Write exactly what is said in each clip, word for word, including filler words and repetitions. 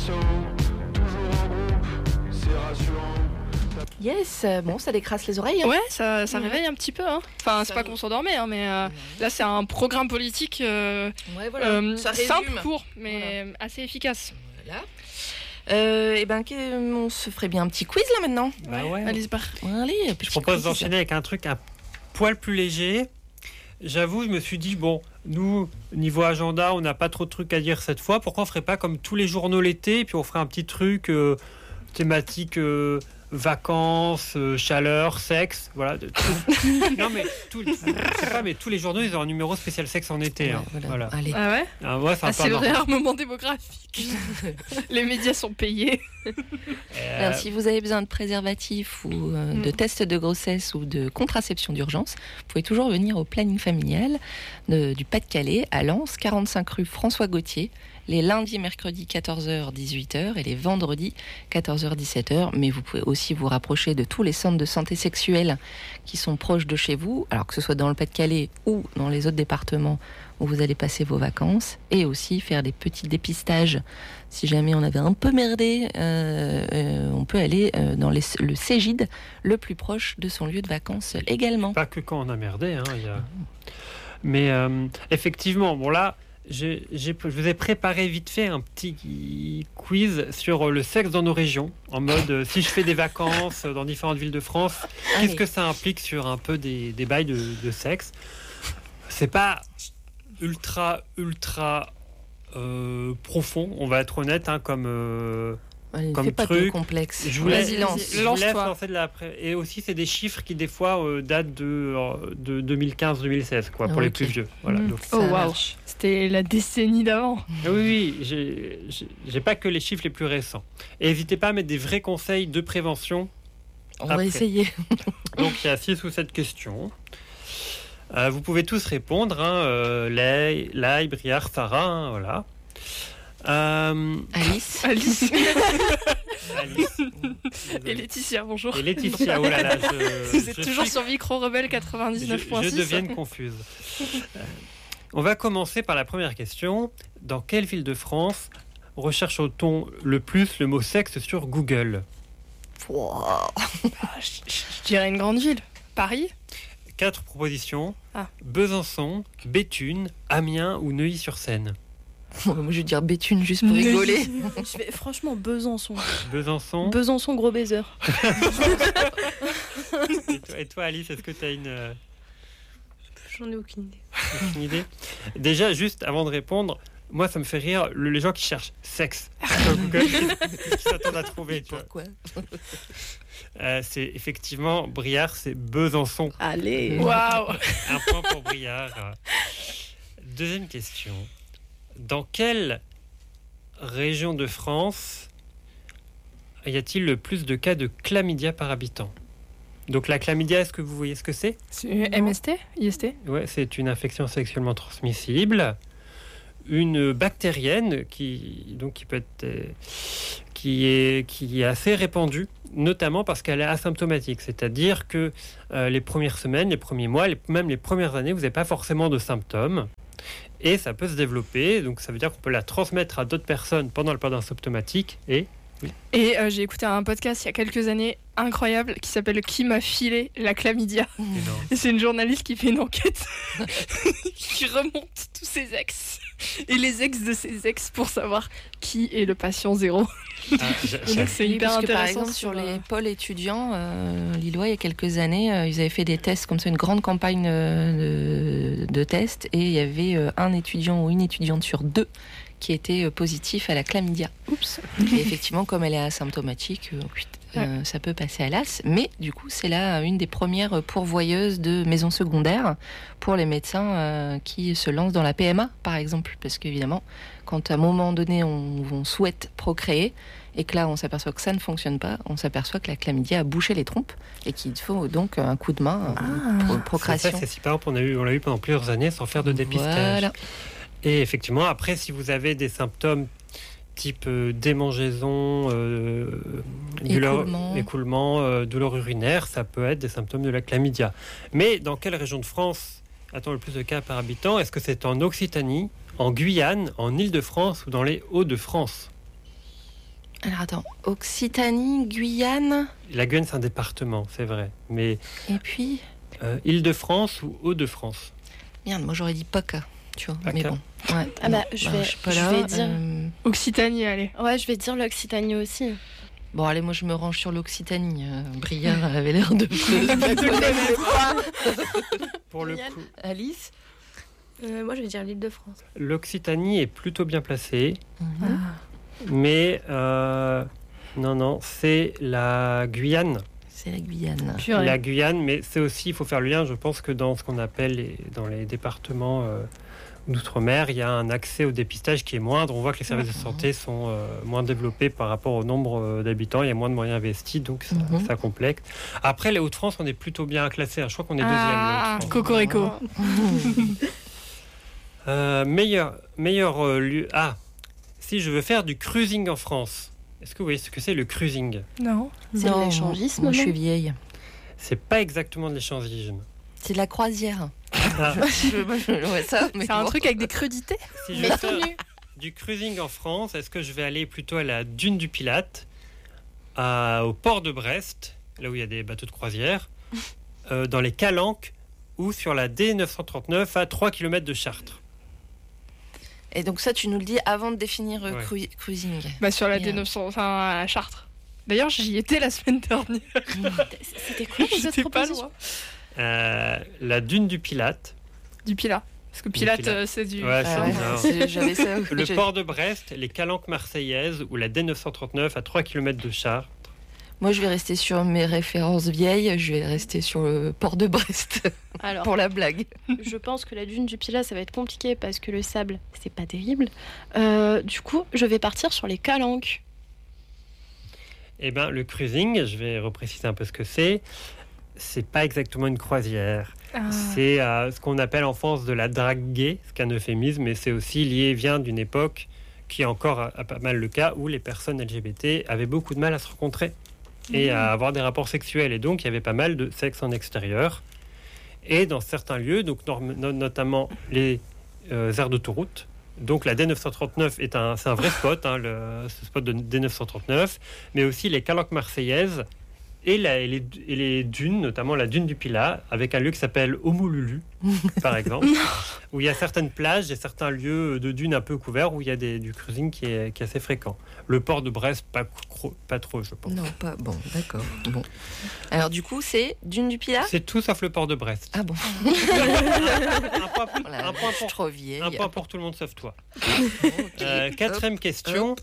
Yes, bon, ça décrasse les oreilles. Hein. Ouais, ça, ça réveille un petit peu. Hein. Enfin, c'est pas qu'on s'endormait, hein, mais euh, là, c'est un programme politique euh, ouais, voilà. euh, ça simple, court, mais voilà. assez efficace. Voilà. Euh, et ben, on se ferait bien un petit quiz là maintenant. Bah ouais. Allez, c'est parti. Allez, je propose d'enchaîner avec un truc un poil plus léger. J'avoue, je me suis dit, bon, nous, niveau agenda, on n'a pas trop de trucs à dire cette fois. Pourquoi on ne ferait pas comme tous les journaux l'été, et puis on ferait un petit truc euh, thématique euh, vacances, euh, chaleur, sexe, voilà. De, tout. Non, mais, tout, je sais pas, mais tous les journaux, ils ont un numéro spécial sexe en été. Ouais, hein, voilà. voilà. Allez. Ah ouais, ah, ouais, ah, c'est le réarmement démographique. Les médias sont payés. Euh... Alors, si vous avez besoin de préservatifs ou euh, mm. de tests de grossesse ou de contraception d'urgence, vous pouvez toujours venir au planning familial de, du Pas-de-Calais à Lens, quarante-cinq rue François Gauthier, les lundis, mercredis quatorze heures dix-huit heures et les vendredis quatorze heures dix-sept heures. Mais vous pouvez aussi vous rapprocher de tous les centres de santé sexuelle qui sont proches de chez vous, alors que ce soit dans le Pas-de-Calais ou dans les autres départements où vous allez passer vos vacances, et aussi faire des petits dépistages. Si jamais on avait un peu merdé, euh, euh, on peut aller euh, dans les, le Cégide le plus proche de son lieu de vacances également. Pas que quand on a merdé. Hein, y a... Mais euh, effectivement, bon là, j'ai, j'ai, je vous ai préparé vite fait un petit quiz sur le sexe dans nos régions, en mode euh, si je fais des vacances dans différentes villes de France, Allez. Qu'est-ce que ça implique sur un peu des, des bails de, de sexe. C'est pas ultra, ultra euh, profond, on va être honnête, hein, comme, euh, Allez, comme fais pas truc. de complexe. Je vous laisse, Vas-y, lance. je vous laisse lancer de la... Et aussi, c'est des chiffres qui, des fois, euh, datent de, de deux mille quinze deux mille seize, quoi, pour okay. les plus vieux. Voilà, mmh. donc. Oh, waouh, c'était la décennie d'avant. Oui, oui, j'ai, j'ai, j'ai pas que les chiffres les plus récents. Et n'hésitez pas à mettre des vrais conseils de prévention. On après. va essayer. Donc, il y a six ou sept questions. Euh, vous pouvez tous répondre, hein, euh, Lai, Lai, Briard, Sarah, hein, voilà. Euh... Alice. Alice. Alice. Et Laetitia, bonjour. Et Laetitia, oh là là. Je, Vous êtes toujours suis... sur Micro Rebelle quatre-vingt-dix-neuf point six. Je, je deviens confuse. euh, on va commencer par la première question. Dans quelle ville de France recherche-t-on le plus le mot sexe sur Google ? Wow. Bah, je, je dirais une grande ville. Paris ? Quatre propositions. Ah. Besançon, Béthune, Amiens ou Neuilly-sur-Seine. Moi, je vais dire Béthune juste pour Neuilly. rigoler. Je vais, franchement, Besançon. Besançon. Besançon, gros baiser. et, toi, et toi, Alice, est-ce que tu as une... Euh... J'en ai aucune idée. Aucune idée. Déjà, juste avant de répondre, moi, ça me fait rire le, les gens qui cherchent sexe sur Google, qui s'attendent à trouver. Tu Pourquoi euh, c'est effectivement, Briard, c'est Besançon. Allez. Waouh. Un point pour Briard. Deuxième question. Dans quelle région de France y a-t-il le plus de cas de chlamydia par habitant ? Donc la chlamydia, est-ce que vous voyez ce que c'est ? C'est M S T ? I S T ? Ouais, c'est une infection sexuellement transmissible, une bactérienne qui donc qui peut être euh, qui est qui est assez répandue, notamment parce qu'elle est asymptomatique, c'est-à-dire que euh, les premières semaines, les premiers mois, les, même les premières années, vous n'avez pas forcément de symptômes. Et ça peut se développer, donc ça veut dire qu'on peut la transmettre à d'autres personnes pendant le période asymptomatique. Et, oui. et euh, j'ai écouté un podcast il y a quelques années, incroyable, qui s'appelle « Qui m'a filé la chlamydia ?» Et c'est une journaliste qui fait une enquête qui remonte tous ses ex et les ex de ses ex pour savoir qui est le patient zéro. Ah, j'ai, j'ai... Donc c'est hyper Parce intéressant. Que, par exemple, sur les pôles étudiants, euh, lillois, il y a quelques années, euh, ils avaient fait des tests comme ça, une grande campagne euh, de, de tests, et il y avait euh, un étudiant ou une étudiante sur deux qui était euh, positif à la chlamydia. Oups. Et effectivement, comme elle est asymptomatique, euh, euh, ouais. ça peut passer à l'as. Mais du coup, c'est là une des premières pourvoyeuses de maisons secondaires pour les médecins euh, qui se lancent dans la P M A, par exemple. Parce qu'évidemment, quand à un moment donné, on, on souhaite procréer, et que là, on s'aperçoit que ça ne fonctionne pas, on s'aperçoit que la chlamydia a bouché les trompes et qu'il faut donc un coup de main ah, pour procréation. C'est ça, c'est si simple. On a eu, on l'a eu pendant plusieurs années sans faire de dépistage. Voilà. Et effectivement, après, si vous avez des symptômes type euh, démangeaison, euh, douleur, écoulement, écoulement euh, douleur urinaire, ça peut être des symptômes de la chlamydia. Mais dans quelle région de France a-t-on le plus de cas par habitant ? Est-ce que c'est en Occitanie, en Guyane, en Île-de-France ou dans les Hauts-de-France ? Alors attends, Occitanie, Guyane. La Guyane, c'est un département, c'est vrai. Mais Et puis euh, Île-de-France ou Hauts-de-France? Merde, moi j'aurais dit PACA, tu vois. PACA. Mais bon. Ouais, Ah bah, je vais, je suis pas je là. vais dire. euh, Occitanie, allez. Ouais, je vais dire l'Occitanie aussi. Bon, allez, moi je me range sur l'Occitanie. Euh, Briard avait l'air de de- Pour le Yann. coup, Alice. Euh, moi, je vais dire l'Île-de-France. l'Occitanie est plutôt bien placée. Mhm. Mais euh, non, non, c'est la Guyane. C'est la Guyane. Purée. La Guyane, mais c'est aussi, il faut faire le lien, je pense que dans ce qu'on appelle les, dans les départements euh, d'outre-mer, il y a un accès au dépistage qui est moindre. On voit que les services de santé sont euh, moins développés par rapport au nombre euh, d'habitants. Il y a moins de moyens investis, donc ça, Mhm. ça complexe. Après, les Hauts-de-France, on est plutôt bien classés. Je crois qu'on est deuxième. Ah, les Hauts-de-France. Cocorico. Euh, meilleur, meilleur euh, lieu. Ah, si je veux faire du cruising en France, est-ce que vous voyez ce que c'est le cruising? Non. C'est de l'échangisme, Moi, je non suis vieille. C'est pas exactement de l'échangisme. C'est de la croisière. Ah, Je- moi, je- ouais, ça, mais C'est un bon. truc avec des crudités. si je Mais veux tout faire nu. du cruising en France, est-ce que je vais aller plutôt à la dune du Pilate, à- au port de Brest, là où il y a des bateaux de croisière, euh, dans les Calanques ou sur la D neuf cent trente-neuf à trois kilomètres de Chartres? Et donc ça, tu nous le dis avant de définir euh, Ouais. cru- cruising. Bah, sur la Et, D neuf cents, enfin à Chartres. D'ailleurs, j'y étais la semaine dernière. C'était quoi cette J'étais pas proposition loin. Euh, la dune du Pilate, Du Pilat. Parce que Pilate, Pilat. euh, c'est du. Ouais, Ah c'est ouais, bizarre. c'est- j'avais ça. le j'ai- port de Brest, les Calanques marseillaises ou la D neuf cent trente-neuf à trois kilomètres de Chartres. Moi, je vais rester sur mes références vieilles. Je vais rester sur le port de Brest Alors, pour la blague. je pense que la dune du Pilat, ça va être compliqué parce que le sable, c'est pas terrible. Euh, du coup, je vais partir sur les Calanques. Eh bien, le cruising, je vais repréciser un peu ce que c'est. C'est pas exactement une croisière. Ah. C'est euh, ce qu'on appelle en France de la drague gay, ce qui est un euphémisme, mais c'est aussi lié, vient d'une époque qui est encore à, à pas mal le cas où les personnes L G B T avaient beaucoup de mal à se rencontrer et à avoir des rapports sexuels. Et donc, il y avait pas mal de sexe en extérieur. Et dans certains lieux, donc norm- no- notamment les euh, aires d'autoroute. Donc la D neuf cent trente-neuf est un, c'est un vrai spot, hein, le, ce spot de D neuf cent trente-neuf, mais aussi les Calanques marseillaises et, la- et les, et les dunes, notamment la dune du Pilat, avec un lieu qui s'appelle Homolulu, par exemple, où il y a certaines plages et certains lieux de dunes un peu couverts où il y a des, du cruising qui est, qui est assez fréquent. Le port de Brest, pas, cro- pas trop, je pense. Non, pas. Bon, d'accord. Bon. Alors, du coup, c'est Dune du Pilat. C'est tout sauf le port de Brest. Ah bon. un, point, Voilà, un point je suis pour, trop vieille. un point pour tout le monde sauf toi. Ok. Euh, quatrième question.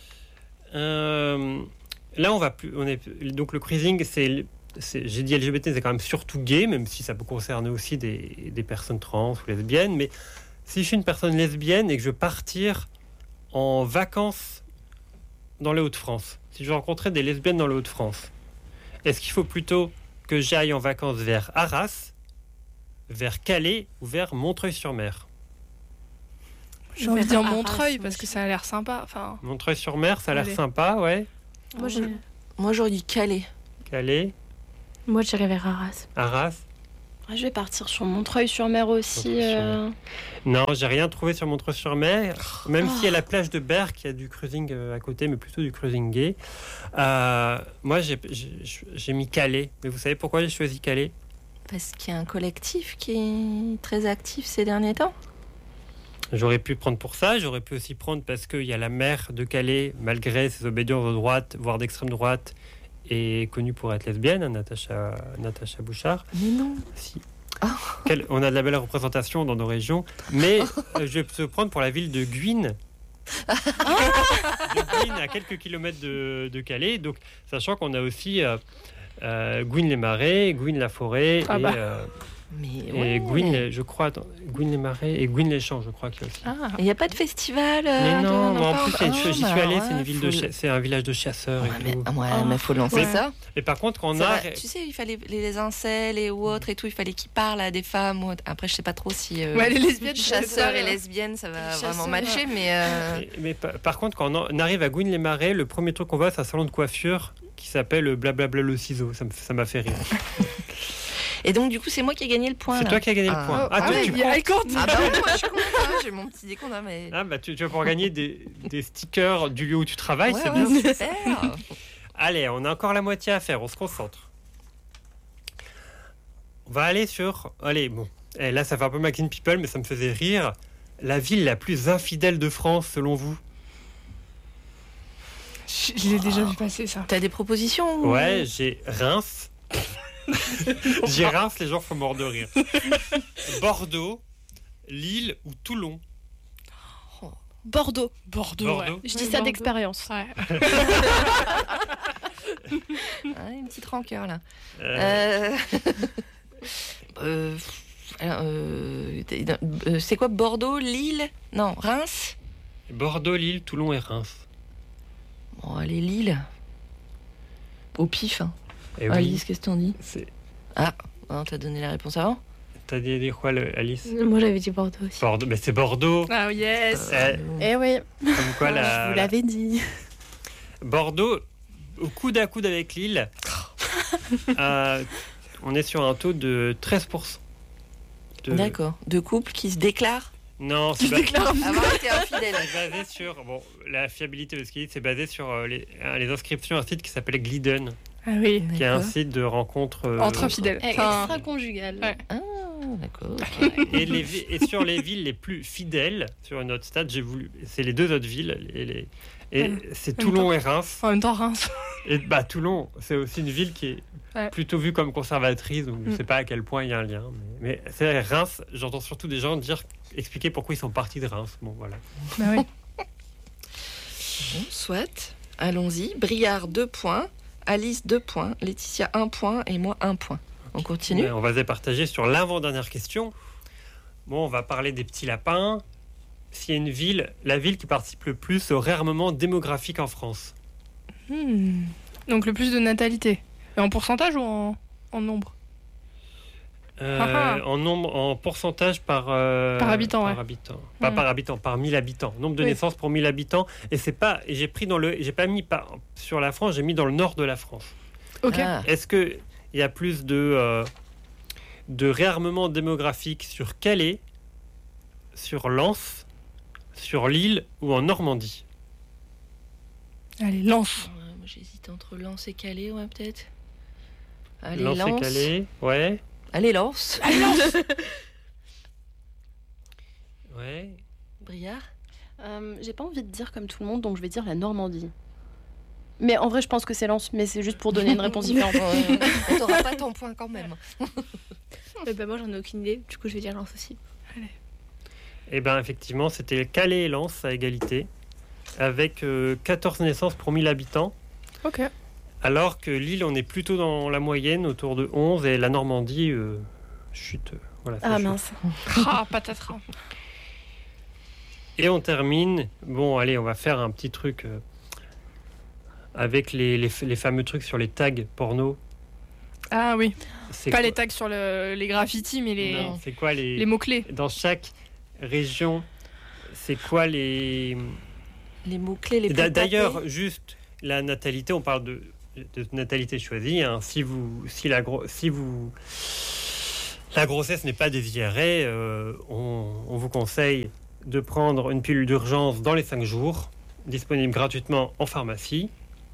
Euh, là, on va plus. On est, donc, le cruising, c'est, c'est- j'ai dit L G B T, c'est quand même surtout gay, même si ça peut concerner aussi des, des personnes trans ou lesbiennes. Mais si je suis une personne lesbienne et que je veux partir en vacances dans les Hauts-de-France, si je veux rencontrer des lesbiennes dans les Hauts-de-France, est-ce qu'il faut plutôt que j'aille en vacances vers Arras, vers Calais ou vers Montreuil-sur-Mer? J'ai envie de dire Arras, Montreuil moi parce que aussi. ça a l'air sympa. Enfin, Montreuil-sur-Mer, ça a l'air Allez. sympa, ouais. Moi, j'ai- Moi, j'aurais dit Calais. Calais, Moi, j'irai vers Arras. Arras. Ah, je vais partir sur Montreuil-sur-Mer aussi. Montreuil-sur-Mer. euh. Non, j'ai rien trouvé sur Montreuil-sur-Mer, même s'il y a la plage de Berck, il y a du cruising euh, à côté, mais plutôt du cruising gay. Euh, moi, j'ai, j'ai, j'ai mis Calais. Mais vous savez pourquoi j'ai choisi Calais? Parce qu'il y a un collectif qui est très actif ces derniers temps. J'aurais pu prendre pour ça, j'aurais pu aussi prendre parce qu'il y a la maire de Calais, malgré ses obédiences de droite, voire d'extrême droite, est connue pour être lesbienne, hein, Natacha, Natacha Bouchard. Mais non. Si. Ah. Quelle- on a de la belle représentation dans nos régions, mais euh, je vais se prendre pour la ville de Guynes. de Guynes, à quelques kilomètres de, de Calais, donc sachant qu'on a aussi euh, euh, Guynes-les-Marais, Guynes-la-Forêt Ah et, bah. euh, Mais et ouais. Guynes, je crois, attends, Guynes-les-Marais et Guynes-les-Champs, je crois qu'il y a aussi. ah. Il n'y a pas de festival. euh, Mais de- non, mais en pas plus, c'est une- encore. j'y suis Ah, allé, bah c'est une ouais, ville de, faut cha- le- c'est un village de chasseurs Ouais, et mais, tout. ah, ouais, Ah. mais faut lancer Ouais. ça. Et par contre, quand on Ça a, va. Tu sais, il fallait les incels et ou autres et tout, il fallait qu'ils parlent à des femmes. ou autre. Après, je sais pas trop si euh, Ouais, les lesbiennes, je sais chasseurs pas, et là. lesbiennes, ça va Chasseurs, vraiment matcher, mais euh, mais, mais par, par contre, quand on, en- on arrive à Guynes-les-Marais, le premier truc qu'on voit, c'est un salon de coiffure qui s'appelle Blablabla le ciseau. Ça me- ça m'a fait rire. Et donc, du coup, c'est moi qui ai gagné le point. C'est là. toi qui as gagné Ah. le point. Ah, Ah, toi, ouais, tu il y a elle compte. Ah bah moi je compte, hein, j'ai mon petit décompte. Hein, mais... Ah, bah, tu, tu vas pouvoir gagner des, des stickers du lieu où tu travailles, Ouais, c'est ouais, bien. super. Allez, on a encore la moitié à faire, on se concentre. On va aller sur... Allez, bon, eh, là ça fait un peu Mackin People, mais ça me faisait rire. La ville la plus infidèle de France, selon vous? Je, je l'ai déjà vu passer ça. T'as des propositions ou- Ouais, j'ai Reims. J'ai Reims, les gens font mort de rire. Bordeaux, Lille ou Toulon? Bordeaux. Bordeaux. Bordeaux. Ouais. Je Ouais, dis ça Bordeaux. d'expérience. Ouais. Ah, une petite rancœur là. Euh, Euh... euh, alors, euh, euh, c'est quoi Bordeaux, Lille? Non, Reims? Bordeaux, Lille, Toulon et Reims. Bon, allez, Lille. Au pif. Hein. Et oui, Alice, qu'est-ce que t'en dis? c'est... Ah, non, t'as donné la réponse avant? T'as dit, dit quoi, le- Alice? Moi, j'avais dit Bordeaux aussi. Bordeaux, mais c'est Bordeaux. Ah yes. Euh, Eh oui, Comme quoi, la, je vous l'avais dit. Bordeaux, au coude à coude avec Lille, euh, on est sur un taux de treize pour cent. De... D'accord. Deux couples qui se déclarent Non, c'est Qui se ba- déclare. avoir été infidèles. c'est basé sur... Bon, la fiabilité de ce qu'il dit, c'est basé sur euh, les, euh, les inscriptions à un site qui s'appelle Glidden, Ah oui. qui est un D'accord. site de rencontres... euh, Entre infidèles. Enfin, Extra-conjugal. Ouais. Ah, d'accord. et, les, vi- et sur les villes les plus fidèles, sur une autre stade, j'ai voulu... C'est les deux autres villes, et, les, et Ouais. c'est Même Toulon et Reims. en même temps, Reims. Et bah, Toulon, c'est aussi une ville qui est Ouais. plutôt vue comme conservatrice, donc je ne Mm. sais pas à quel point il y a un lien. Mais, mais c'est Reims, j'entends surtout des gens dire, expliquer pourquoi ils sont partis de Reims. Bon, voilà. Bah oui. Bon, soit. Allons-y. Briard, deux points. Alice, deux points. Laetitia, un point. Et moi, un point. On continue. Ouais, on va se départager sur l'avant-dernière question. Bon, on va parler des petits lapins. S'il y a une ville, la ville qui participe le plus au réarmement démographique en France. Hmm. Donc le plus de natalité. Et en pourcentage ou en, en nombre? Euh, Ah ah. en nombre, en pourcentage par euh, Par habitant, par ouais. habitant. Pas Mm. par habitant, par mille habitants. Nombre de Oui. naissances pour mille habitants. Et c'est pas, et j'ai pris dans le, j'ai pas mis par, sur la France, j'ai mis dans le nord de la France. Ok. Ah, Est-ce que il y a plus de euh, de réarmement démographique sur Calais, sur Lens, sur Lille ou en Normandie? Allez, lance. ouais, moi, j'hésite entre Lens et Calais, ouais, peut-être. Allez, Lens et Lens. Calais, ouais, Allez, Lens. ouais. Briard. Euh, J'ai pas envie de dire comme tout le monde, donc je vais dire la Normandie. Mais en vrai, je pense que c'est Lens, mais c'est juste pour donner une réponse différente. Ouais, on t'aura pas ton point quand même. Euh, bah, moi, j'en ai aucune idée. Du coup, je vais dire Lens aussi. Eh bien, effectivement, c'était Calais et Lens à égalité, avec euh, quatorze naissances pour mille habitants, Ok. alors que Lille, on est plutôt dans la moyenne, autour de onze, et la Normandie euh, chute. euh, Voilà, ça Ah chute. mince. Ah, patatras. Et on termine. Bon, allez, on va faire un petit truc euh, avec les, les, les fameux trucs sur les tags porno. Ah oui. C'est Pas quoi- les tags sur le- les graffitis, mais les, Non, c'est quoi les, les mots-clés. dans chaque région? C'est quoi les Les mots-clés, les plus D'a- D'ailleurs, tapés. juste la natalité, on parle de, de natalité choisie. Hein. Si vous, si la gro- si vous, la grossesse n'est pas désirée, euh, on, on vous conseille de prendre une pilule d'urgence dans les cinq jours, disponible gratuitement en pharmacie,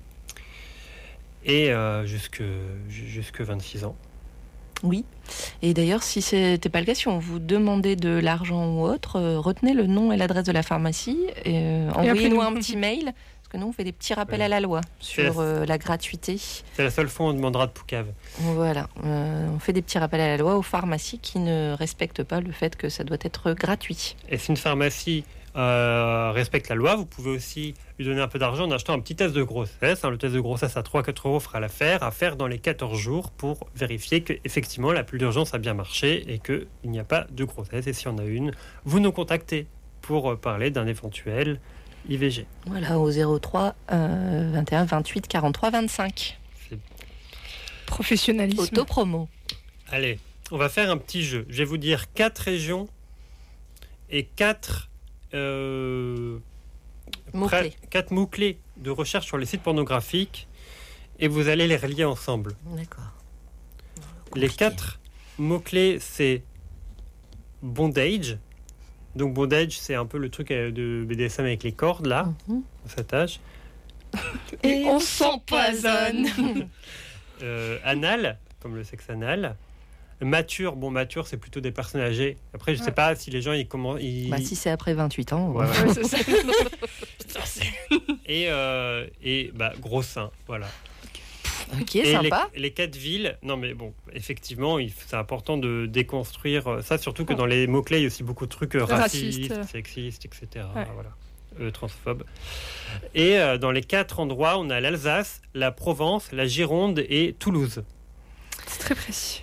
et euh, jusque jusque vingt-six ans. Oui. Et d'ailleurs, si ce n'était pas le cas, si on vous demandait de l'argent ou autre, euh, retenez le nom et l'adresse de la pharmacie et euh, envoyez-nous un appelez-nous. petit mail. Parce que nous, on fait des petits rappels Ouais. à la loi C'est sur euh, la gratuité. C'est la seule fois où on demandera de poucave. Voilà. Euh, on fait des petits rappels à la loi aux pharmacies qui ne respectent pas le fait que ça doit être gratuit. Et si une pharmacie euh, respecte la loi, vous pouvez aussi lui donner un peu d'argent en achetant un petit test de grossesse. Hein, le test de grossesse à trois à quatre euros fera l'affaire, à faire dans les quatorze jours pour vérifier que effectivement la pilule d'urgence a bien marché et qu'il n'y a pas de grossesse. Et si on a une, vous nous contactez pour euh, parler d'un éventuel I V G. Voilà, au zéro trois euh, vingt et un vingt-huit quarante-trois vingt-cinq. Professionnalisme. Autopromo. Allez, on va faire un petit jeu. Je vais vous dire quatre régions et quatre euh, Mots-clés. pré- quatre mots-clés de recherche sur les sites pornographiques et vous allez les relier ensemble. D'accord. Les Compliqué. quatre, mot-clé, c'est bondage. Donc bondage, c'est un peu le truc de B D S M avec les cordes, là, Mhm. on s'attache. Et on s'empoisonne. Euh, anal, comme le sexe anal. Mature, bon, mature, c'est plutôt des personnes âgées. Après, je sais Ouais. pas si les gens, ils commencent... Ils... Bah, si c'est après vingt-huit ans. Ouais, ouais. ouais. Ouais, c'est ça. Putain, c'est- Et, euh, et bah, gros seins, voilà. Ok, Et sympa. les, les quatre villes, non mais bon, effectivement, il- c'est important de déconstruire euh, ça, surtout que Ouais. dans les mots-clés, il y a aussi beaucoup de trucs euh, racistes, Racistes. sexistes, et cetera. Ouais. Voilà. Euh, transphobes. Et euh, dans les quatre endroits, on a l'Alsace, la Provence, la Gironde et Toulouse. C'est très précis.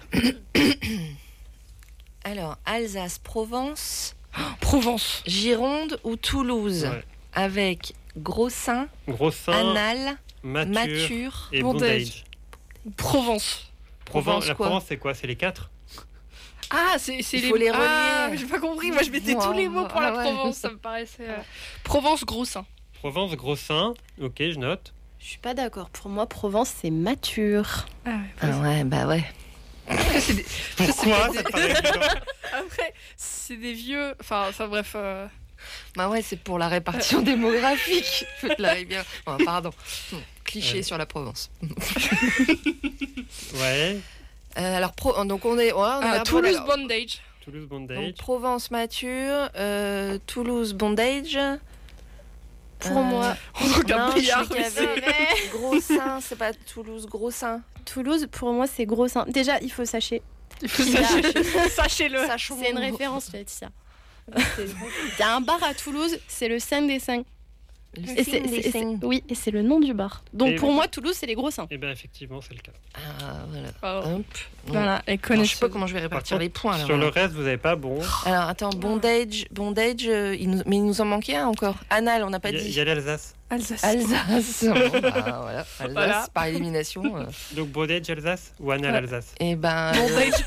Alors, Alsace, Provence, Provence. Gironde ou Toulouse, Ouais. avec gros seins, Gros seins, anal, mature, mature. et bondage. bondage. Provence. Provence, Provence, la quoi. Provence, c'est quoi? C'est les quatre? Ah, c'est c'est Il les... faut les Ah, relier. j'ai pas compris. Moi, je mettais tous les mots pour la Ah ouais. Provence. Ça me paraissait... euh, Provence, gros sein. Provence, gros seins, ok, je note. Je suis pas d'accord. Pour moi, Provence, c'est mature. Ah ouais, Ah ouais, bah ouais. Après, c'est des... Pourquoi? des- Ça paraît évident. Après, c'est des vieux... Enfin, enfin bref... euh, Bah ouais, c'est pour la répartition démographique. Là, eh bien. Oh, pardon. Hmm, Cliché Ouais. sur la Provence. Ouais, Euh, alors, Pro- donc on est. Ouais, on est ah, là, Toulouse, voilà. bondage. Toulouse, Donc, bondage. Provence mature, euh, Toulouse bondage. Pour Euh, moi, On regarde non, Briard je suis aussi. gavé. Gros sein, c'est pas Toulouse, gros sein. Toulouse, pour moi, c'est gros sein. Déjà, il faut sachez. Il faut Il y a- sachez- Sachez-le. Sachons. C'est une référence, Laetitia. Il y a un bar à Toulouse, c'est le sein des seins. Le Et signe c'est- des c'est- seins. c'est- oui, et c'est le nom du bar. Donc Et pour oui. moi, Toulouse, c'est les gros seins. Eh bien, effectivement, c'est le cas. Ah, voilà. Oh. Hop. Voilà, et Alors, connaissez. je sais pas comment je vais répartir contre, les points. Là, Sur le voilà. reste, vous n'avez pas bon. Alors, attends, bondage, bondage euh, il nous- mais il nous en manquait un encore. Anal, on n'a pas Il y a- dit. il y a l'Alsace. Alsace. Alsace. Bon, bah, voilà. Alsace, Voilà. par élimination. euh. Donc, bondage, Alsace ou Anal, Ouais. Alsace? Et ben. euh, Bondage.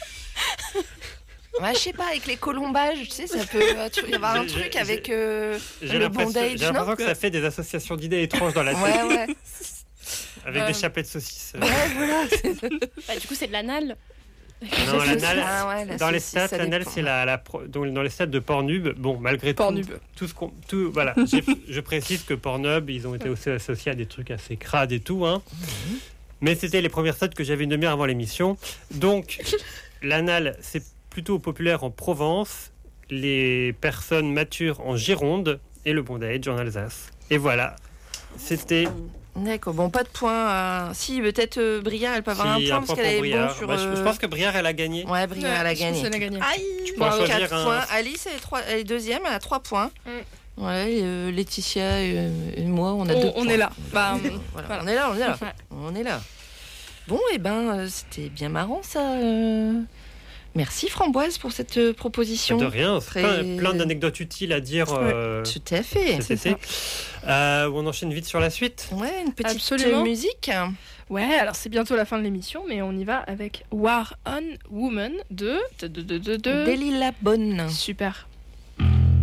ouais, je sais pas, avec les colombages, tu sais, ça peut euh, tu- y avoir un J'ai- truc j'ai- avec euh, J'ai le l'impression bondage, j'ai l'impression non que ça fait des associations d'idées étranges dans la tête, Ouais, ouais. avec Euh, des chapelets de saucisses. Ouais, voilà. Bah, du coup, c'est de l'anal. Non, l'anal, Ah ouais, la dans les saucisse, stats, ça l'anal, dépend. c'est la, la pro- donc, dans les stats de Pornhub. Bon, malgré tout, Pornhub. tout ce qu'on, tout, voilà, j'ai- je précise que Pornhub, ils ont été aussi associés à des trucs assez crades et tout, hein. Mais c'était les premières stats que j'avais une demi-heure avant l'émission. Donc, l'anal, c'est plutôt populaire en Provence, les personnes matures en Gironde et le bondage en Alsace. Et voilà, c'était D'accord, bon, pas de points. à- Si, peut-être euh, Briard, elle peut avoir si, un point parce point qu'elle pour est bon Briard. sur. Bah, je, je euh, pense que Briard, elle a gagné. Ouais, Briard, elle a Je pense gagné. qu'elle a gagné. Aïe, Tu peux bon, choisir quatre un- points. Alice, elle est, trois- elle est deuxième, elle a trois points. Mm. Ouais, et, euh, Laetitia et, euh, et moi, on a On- deux on points. est là. Bah, Voilà, voilà. On est là, on est là. Ouais. On est là. Bon, et ben, euh, c'était bien marrant ça. euh. Merci Framboise pour cette euh, proposition. De rien, Très- plein, plein d'anecdotes utiles à dire. euh, Tout à fait. cet été. Euh, on enchaîne vite sur la suite. Ouais, une petite Absolument. euh, musique. Ouais, alors c'est bientôt la fin de l'émission, mais on y va avec War on Woman de. de, de, de, de, de- Delilah Bonne. Super.